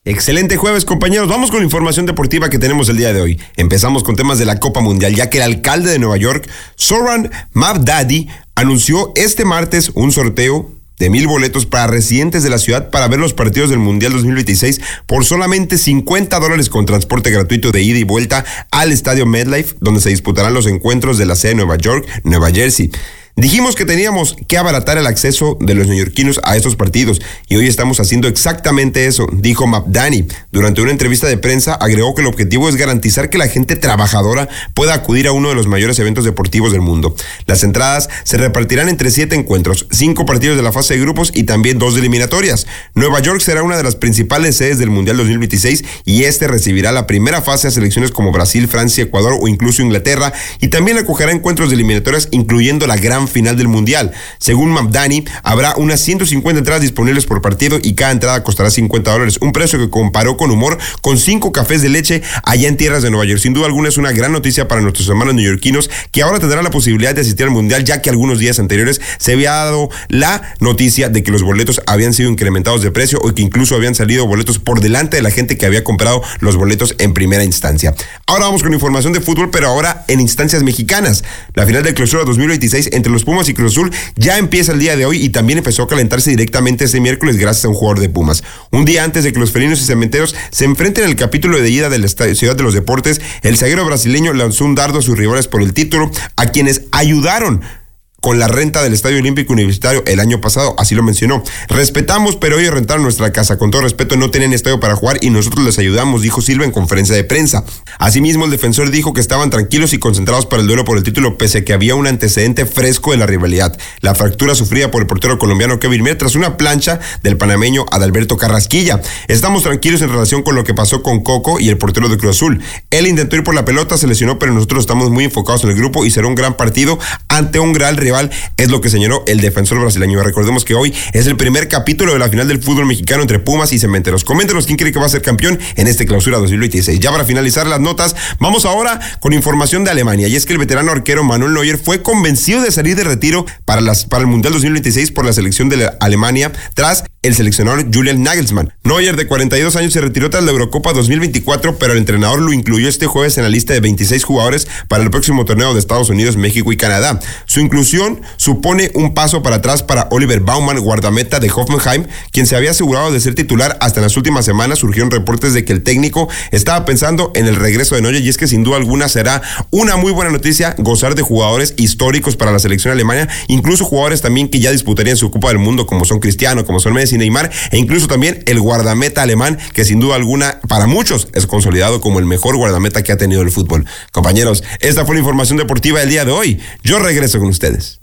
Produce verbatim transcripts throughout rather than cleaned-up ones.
Excelente jueves, compañeros. Vamos con la información deportiva que tenemos el día de hoy. Empezamos con temas de la Copa Mundial, ya que el alcalde de Nueva York, Zohran Mamdani, anunció este martes un sorteo de mil boletos para residentes de la ciudad para ver los partidos del Mundial dos mil veintiséis por solamente cincuenta dólares con transporte gratuito de ida y vuelta al estadio MetLife, donde se disputarán los encuentros de la sede de Nueva York, Nueva Jersey. Dijimos que teníamos que abaratar el acceso de los neoyorquinos a estos partidos y hoy estamos haciendo exactamente eso, dijo Mamdani. Durante una entrevista de prensa agregó que el objetivo es garantizar que la gente trabajadora pueda acudir a uno de los mayores eventos deportivos del mundo. Las entradas se repartirán entre siete encuentros, cinco partidos de la fase de grupos y también dos de eliminatorias. Nueva York será una de las principales sedes del Mundial dos mil veintiséis y este recibirá la primera fase a selecciones como Brasil, Francia, Ecuador o incluso Inglaterra, y también acogerá encuentros de eliminatorias incluyendo la gran final del Mundial. Según Mamdani, habrá unas ciento cincuenta entradas disponibles por partido y cada entrada costará cincuenta dólares, un precio que comparó con humor con cinco cafés de leche allá en tierras de Nueva York. Sin duda alguna es una gran noticia para nuestros hermanos neoyorquinos que ahora tendrán la posibilidad de asistir al Mundial, ya que algunos días anteriores se había dado la noticia de que los boletos habían sido incrementados de precio o que incluso habían salido boletos por delante de la gente que había comprado los boletos en primera instancia. Ahora vamos con información de fútbol, pero ahora en instancias mexicanas. La final de Clausura dos mil veintiséis entre los Pumas y Cruz Azul ya empieza el día de hoy y también empezó a calentarse directamente este miércoles gracias a un jugador de Pumas. Un día antes de que los felinos y cementeros se enfrenten en el capítulo de ida de la Ciudad de los Deportes, el zaguero brasileño lanzó un dardo a sus rivales por el título, a quienes ayudaron con la renta del Estadio Olímpico Universitario el año pasado, así lo mencionó. Respetamos, pero ellos rentaron nuestra casa. Con todo respeto, no tenían estadio para jugar y nosotros les ayudamos, dijo Silva en conferencia de prensa. Asimismo, el defensor dijo que estaban tranquilos y concentrados para el duelo por el título, pese a que había un antecedente fresco de la rivalidad. La fractura sufrida por el portero colombiano Kevin Mier tras una plancha del panameño Adalberto Carrasquilla. Estamos tranquilos en relación con lo que pasó con Coco y el portero de Cruz Azul. Él intentó ir por la pelota, se lesionó, pero nosotros estamos muy enfocados en el grupo y será un gran partido ante un gran rival. Es lo que señaló el defensor brasileño. Recordemos que hoy es el primer capítulo de la final del fútbol mexicano entre Pumas y Cementeros. Coméntenos quién cree que va a ser campeón en este Clausura dos mil veintiséis. Ya para finalizar las notas, vamos ahora con información de Alemania, y es que el veterano arquero Manuel Neuer fue convencido de salir de retiro para, las, para el Mundial dos mil veintiséis por la selección de la Alemania tras el seleccionador Julian Nagelsmann. Neuer, de cuarenta y dos años, se retiró tras la Eurocopa dos mil veinticuatro, pero el entrenador lo incluyó este jueves en la lista de veintiséis jugadores para el próximo torneo de Estados Unidos, México y Canadá. Su inclusión supone un paso para atrás para Oliver Baumann, guardameta de Hoffenheim, quien se había asegurado de ser titular hasta en las últimas semanas. Surgieron reportes de que el técnico estaba pensando en el regreso de Neuer, y es que sin duda alguna será una muy buena noticia gozar de jugadores históricos para la selección alemana, incluso jugadores también que ya disputarían su Copa del Mundo, como son Cristiano, como son Messi, Neymar, e incluso también el guardameta alemán, que sin duda alguna para muchos es consolidado como el mejor guardameta que ha tenido el fútbol. Compañeros, esta fue la información deportiva del día de hoy. Yo regreso con ustedes.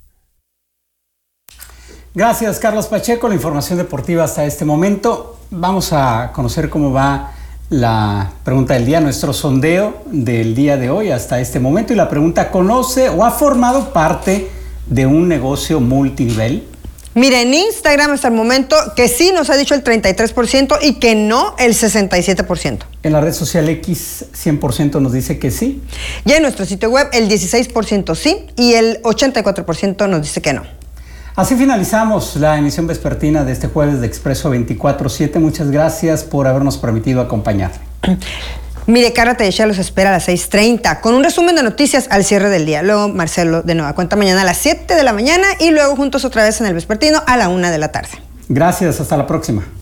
Gracias, Carlos Pacheco. La información deportiva hasta este momento. Vamos a conocer cómo va la pregunta del día, nuestro sondeo del día de hoy hasta este momento. Y la pregunta: ¿conoce o ha formado parte de un negocio multinivel? Mire, en Instagram hasta el momento que sí nos ha dicho el treinta y tres por ciento y que no el sesenta y siete por ciento. En la red social X, cien por ciento nos dice que sí. Y en nuestro sitio web el dieciséis por ciento sí y el ochenta y cuatro por ciento nos dice que no. Así finalizamos la emisión vespertina de este jueves de Expreso veinticuatro siete. Muchas gracias por habernos permitido acompañarle. Mire, Carla Teixeira los espera a las seis treinta con un resumen de noticias al cierre del día. Luego Marcelo de nueva cuenta mañana a las siete de la mañana y luego juntos otra vez en el vespertino a la una de la tarde. Gracias, hasta la próxima.